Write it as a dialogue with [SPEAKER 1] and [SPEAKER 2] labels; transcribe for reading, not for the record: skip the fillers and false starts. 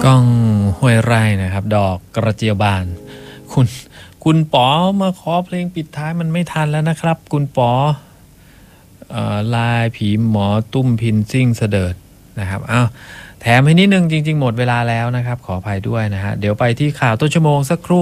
[SPEAKER 1] ก้องห้วยไร่นะครับดอกกระเจียวบานคุณคุณป๋อมาขอเพลงปิดท้ายมันไม่ทันแล้วนะครับคุณป๋อลายผีหมอตุ้มพินซิ่งเสดิร์ดนะครับอ้าวแถมให้นิดนึงจริงๆหมดเวลาแล้วนะครับขออภัยด้วยนะฮะเดี๋ยวไปที่ข่าวต้นชั่วโมงสักครู่